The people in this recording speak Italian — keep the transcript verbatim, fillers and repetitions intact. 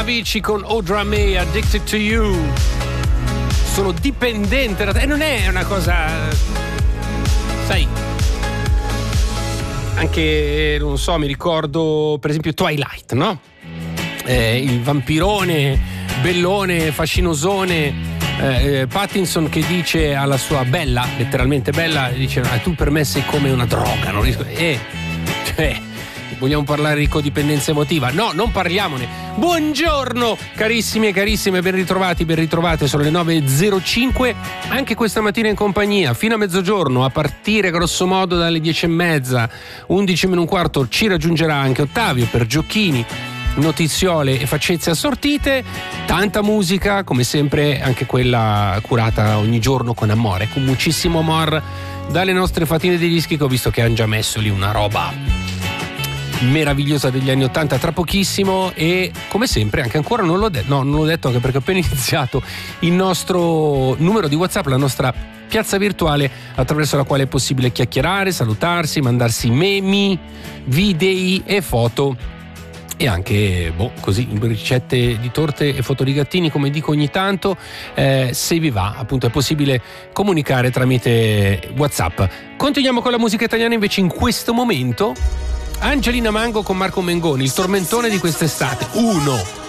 Avicii con Audra May, Addicted to You. Sono dipendente da te. E non è una cosa, sai, anche, non so, mi ricordo per esempio Twilight, no? Eh, il vampirone, bellone, fascinosone, eh, Pattinson che dice alla sua Bella, letteralmente Bella, dice: ah, tu per me sei come una droga, non riesco. Eh, cioè, vogliamo parlare di codipendenza emotiva? No, non parliamone. Buongiorno carissimi e carissime, ben ritrovati, ben ritrovate. Sono le nove e zero cinque, anche questa mattina in compagnia fino a mezzogiorno, a partire grosso modo dalle dieci e mezza, undici meno un quarto ci raggiungerà anche Ottavio per giochini, notiziole e faccezze assortite, tanta musica, come sempre anche quella curata ogni giorno con amore, con muchissimo amor dalle nostre fatine di dischi, che ho visto che hanno già messo lì una roba meravigliosa degli anni ottanta tra pochissimo. E come sempre anche ancora non l'ho detto, no non l'ho detto anche perché ho appena iniziato il nostro numero di WhatsApp, la nostra piazza virtuale attraverso la quale è possibile chiacchierare, salutarsi, mandarsi memi, videi e foto. E anche, boh, così, ricette di torte e foto di gattini, come dico ogni tanto, eh, se vi va, appunto, è possibile comunicare tramite WhatsApp. Continuiamo con la musica italiana invece in questo momento. Angelina Mango con Marco Mengoni, il tormentone di quest'estate. Uno.